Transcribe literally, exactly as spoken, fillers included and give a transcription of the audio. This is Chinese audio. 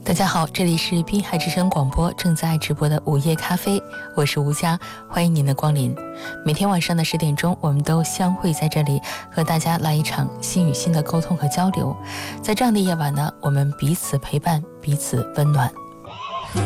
大家好，这里是滨海之声广播正在直播的午夜咖啡，我是吴佳，欢迎您的光临。每天晚上的十点钟，我们都相会在这里，和大家来一场心与心的沟通和交流。在这样的夜晚呢，我们彼此陪伴，彼此温暖。